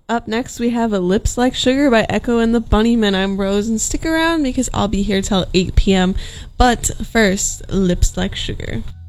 Up next, we have a Lips Like Sugar by Echo and the Bunnymen. I'm Rose, and stick around because I'll be here till 8 p.m. But first, Lips Like Sugar.